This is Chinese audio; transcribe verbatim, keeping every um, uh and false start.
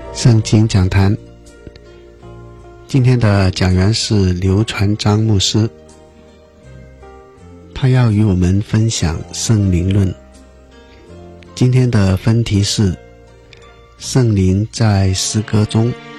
圣经讲坛，今天的讲员是刘传章牧师，他要与我们分享圣灵论。今天的分题是圣灵在诗歌中。